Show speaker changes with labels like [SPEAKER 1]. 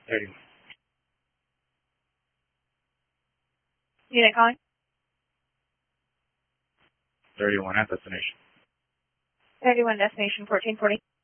[SPEAKER 1] 31.
[SPEAKER 2] Unit calling?
[SPEAKER 1] 31 at destination.
[SPEAKER 2] 31 destination 1440.